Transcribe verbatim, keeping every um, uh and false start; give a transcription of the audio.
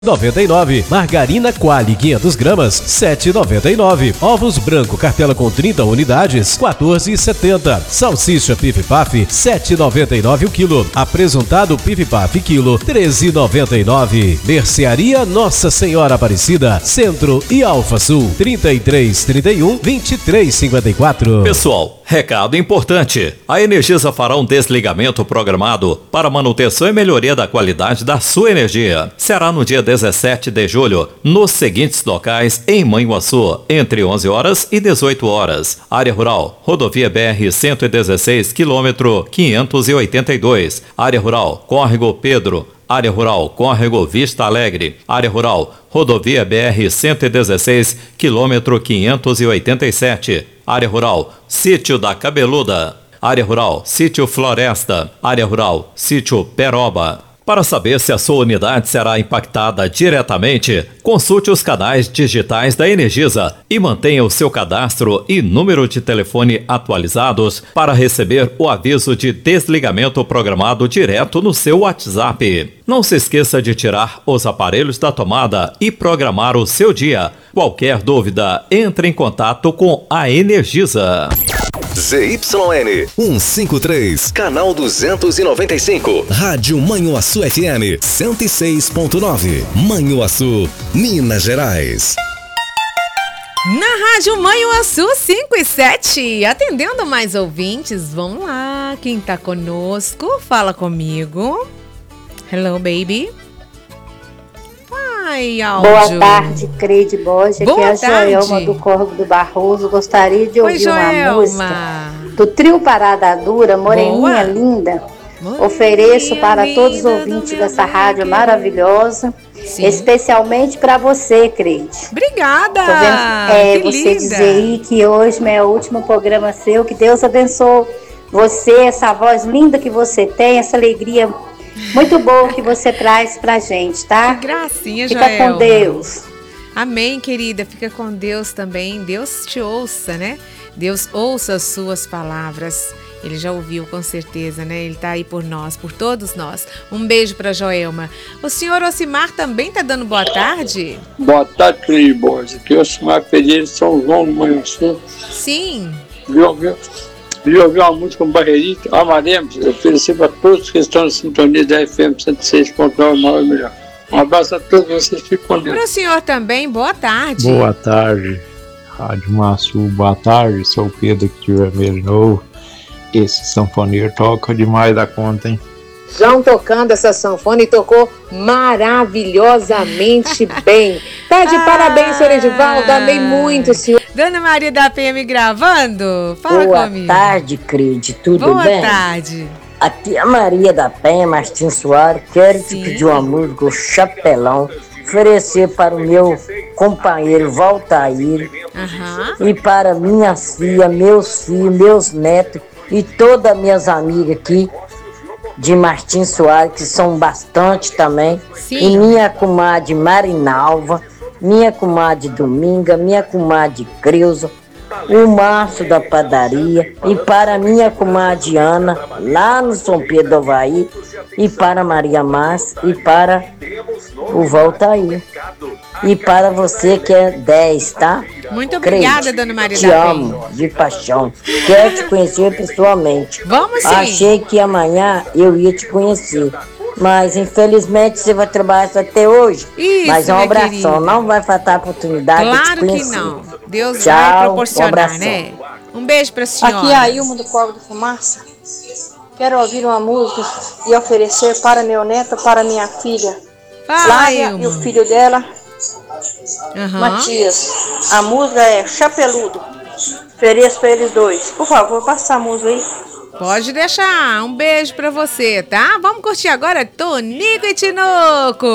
noventa e nove. Margarina Qualy quinhentas gramas, sete e noventa e nove. Ovos branco cartela com trinta unidades, quatorze e setenta. Salsicha Pif Paf, sete e noventa e nove o quilo. Apresuntado Pif Paf quilo, treze e noventa e nove. Mercearia Nossa Senhora Aparecida, Centro e Alfa Sul, trinta e três, trinta e um, vinte e três, cinquenta e quatro. Pessoal, recado importante. A Energisa fará um desligamento programado para manutenção e melhoria da qualidade da sua energia. Será no dia dezessete de julho, nos seguintes locais em Manhuaçu, entre onze horas e dezoito horas. Área Rural, rodovia B R cento e dezesseis, quilômetro quinhentos e oitenta e dois. Área Rural, Córrego Pedro. Área Rural, Córrego Vista Alegre. Área Rural, rodovia B R cento e dezesseis, quilômetro quinhentos e oitenta e sete. Área Rural, Sítio da Cabeluda. Área Rural, Sítio Floresta. Área Rural, Sítio Peroba. Para saber se a sua unidade será impactada diretamente, consulte os canais digitais da Energisa e mantenha o seu cadastro e número de telefone atualizados para receber o aviso de desligamento programado direto no seu WhatsApp. Não se esqueça de tirar os aparelhos da tomada e programar o seu dia. Qualquer dúvida, entre em contato com a Energisa. Z Y N cento e cinquenta e três, canal duzentos e noventa e cinco, Rádio Manhuaçu F M cento e seis ponto nove, Manhuaçu, Minas Gerais. Na Rádio Manhuaçu cinco e sete, atendendo mais ouvintes, vamos lá, quem tá conosco, fala comigo. Hello, baby. Ai, áudio. Boa tarde, Creide Borges. Aqui é a Joelma do Córrego do Barroso. Gostaria de ouvir Oi, uma música do trio Parada Dura, Moreninha Boa. Linda. Moreninha Ofereço para linda todos os ouvintes dessa rádio maravilhosa. Sim. Especialmente para você, Creide. Obrigada. Tô vendo, é, que você linda. Dizer aí que hoje é o último programa seu. Que Deus abençoe você, essa voz linda que você tem, essa alegria muito bom que você traz pra gente, tá? Que gracinha, Fica Joelma. com Deus. Amém, querida. Fica com Deus também. Deus te ouça, né? Deus ouça as suas palavras. Ele já ouviu, com certeza, né? Ele tá aí por nós, por todos nós. Um beijo pra Joelma. O senhor Ocimar também tá dando boa tarde? Boa tarde, Cris Borges. Aqui é o Ocimar Pereira de São João do Manhuaçu. Sim. Viu, viu? E ouvir uma música com Barreirito, amaremos, eu ofereci para todos que estão na sintonia da F M cento e seis ponto nove, nove melhor. Um abraço a todos vocês, fiquem com Deus. Para o senhor também, boa tarde. Boa tarde, Rádio Maçu, boa tarde, sou o Pedro aqui de Vermelho Novo. Esse sanfoneiro toca demais da conta, hein? João tocando essa sanfona e tocou maravilhosamente bem. Tá de ah, parabéns, senhor Edivaldo, amei muito, senhor. Dona Maria da P M gravando, fala Boa comigo. Boa tarde, Creide, tudo Boa bem? Boa tarde. Aqui é a Maria da Penha, Martins Soares, quero Sim. te pedir uma música, o Chapelão, oferecer para o meu companheiro Valtair uhum. e para minhas filhas, meus filhos, meus netos e todas minhas amigas aqui de Martins Soares, que são bastante também. Sim. E minha comadre Marinalva, minha comadre Dominga, minha comadre Creuza, o Márcio da padaria, e para minha comadre Ana, lá no São Pedro do Havaí, e para Maria Márcia, e para o Valtair. E para você que é dez, tá? Muito obrigada, Creide, Dona Maria te da amo, de paixão. Quero te conhecer pessoalmente. Vamos sim. Achei que amanhã eu ia te conhecer. Mas infelizmente você vai trabalhar isso até hoje. Isso, mas um abração, querida. Não vai faltar oportunidade claro de te conhecer. Claro que não. Deus Tchau, vai proporcionar, um né? Um beijo pra senhora. Aqui é a Ilma do Córrego do Fumaça. Quero ouvir uma música e oferecer para meu neto, para minha filha Flávia e o filho dela, uhum. Matias. A música é Chapeludo. Ofereço para eles dois. Por favor, passa a música aí. Pode deixar. Um beijo pra você, tá? Vamos curtir agora Tonico e Tinoco.